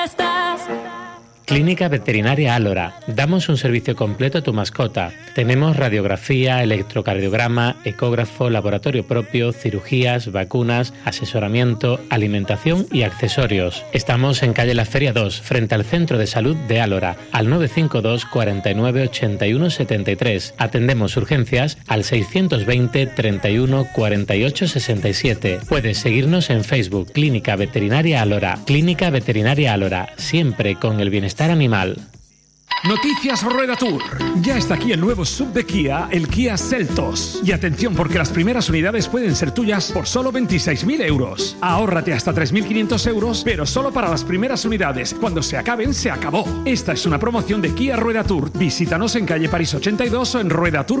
Clínica Veterinaria Álora. Damos un servicio completo a tu mascota. Tenemos radiografía, electrocardiograma, ecógrafo, laboratorio propio, cirugías, vacunas, asesoramiento, alimentación y accesorios. Estamos en calle La Feria 2, frente al Centro de Salud de Álora, al 952 49 81 73. Atendemos urgencias al 620 31 48 67. Puedes seguirnos en Facebook, Clínica Veterinaria Álora. Clínica Veterinaria Álora, siempre con el bienestar animal. Noticias Rueda Tour. Ya está aquí el nuevo sub de Kia, el Kia Seltos. Y atención, porque las primeras unidades pueden ser tuyas por solo 26.000 euros. Ahórrate hasta 3.500 euros, pero solo para las primeras unidades. Cuando se acaben, se acabó. Esta es una promoción de Kia Rueda Tour. Visítanos en calle París 82 o en ruedatour.es.